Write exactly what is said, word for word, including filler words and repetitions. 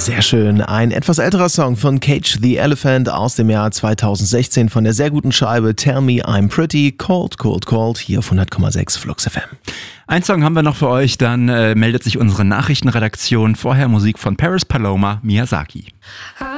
Sehr schön. Ein etwas älterer Song von Cage the Elephant aus dem Jahr zweitausendsechzehn von der sehr guten Scheibe Tell Me I'm Pretty, Cold, Cold, Cold, hier auf hundert Komma sechs Flux F M. Ein Song haben wir noch für euch, dann äh, meldet sich unsere Nachrichtenredaktion. Vorher Musik von Paris Paloma, Miyazaki.